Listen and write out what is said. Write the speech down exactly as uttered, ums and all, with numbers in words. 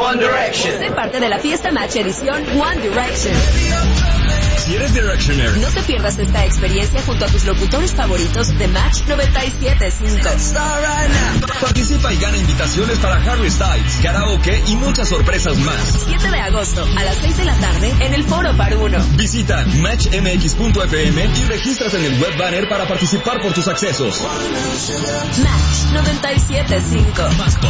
One Direction. Sé parte de la fiesta Match edición One Direction. Si eres Directioner, no te pierdas esta experiencia junto a tus locutores favoritos de Match noventa y siete punto cinco. Participa y gana invitaciones para Harry Styles, karaoke y muchas sorpresas más. siete de agosto a las seis de la tarde en el Foro Paruno. Visita match m x punto f m y regístrate en el web banner para participar por tus accesos. Match noventa y siete punto cinco.